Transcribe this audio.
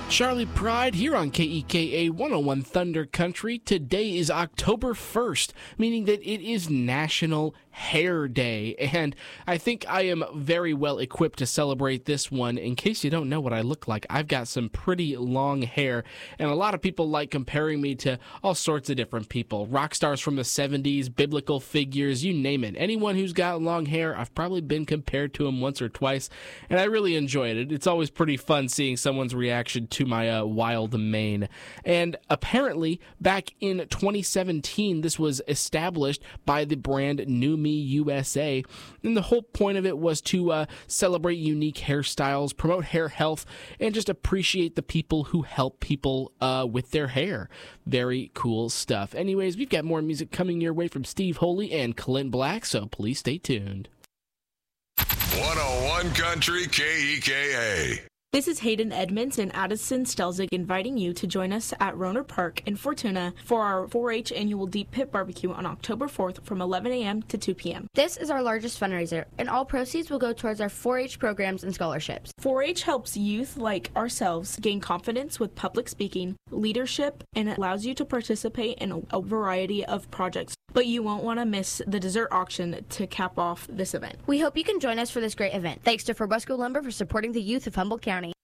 Charlie Pride here on KEKA 101 Thunder Country. Today is October 1st, meaning that it is National Hair Day, and I think I am very well equipped to celebrate this one. In case you don't know what I look like, I've got some pretty long hair, and a lot of people like comparing me to all sorts of different people. Rock stars from the 70s, biblical figures, you name it. Anyone who's got long hair, I've probably been compared to them once or twice, and I really enjoyed it. It's always pretty fun seeing someone's reaction to my wild mane. And apparently, back in 2017, this was established by the brand New Me USA, and the whole point of it was to celebrate unique hairstyles, promote hair health, and just appreciate the people who help people with their hair. Very cool stuff. Anyways, we've got more music coming your way from Steve Holy and Clint Black, so please stay tuned. 101 Country KEKA. This is Hayden Edmonds and Addison Stelzig inviting you to join us at Roner Park in Fortuna for our 4-H annual Deep Pit Barbecue on October 4th from 11 a.m. to 2 p.m. This is our largest fundraiser, and all proceeds will go towards our 4-H programs and scholarships. 4-H helps youth like ourselves gain confidence with public speaking, leadership, and it allows you to participate in a variety of projects. But you won't want to miss the dessert auction to cap off this event. We hope you can join us for this great event. Thanks to Frobusco Lumber for supporting the youth of Humboldt County.